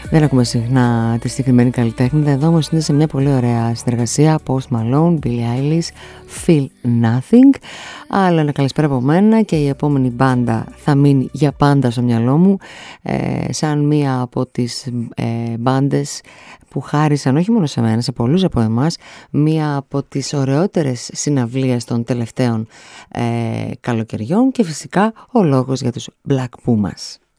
Δεν ακούμε συχνά τη συγκεκριμένη καλλιτέχνη. Εδώ όμως είναι σε μια πολύ ωραία συνεργασία. Post Malone, Billie Eilish, Feel Nothing. Άλλο ένα καλησπέρα από μένα, και η επόμενη μπάντα θα μείνει για πάντα στο μυαλό μου, σαν μία από τις μπάντες που χάρισαν όχι μόνο σε μένα, σε πολλούς από εμάς, μία από τις ωραιότερες συναυλίες των τελευταίων καλοκαιριών, και φυσικά ο λόγος για τους Black Pumas.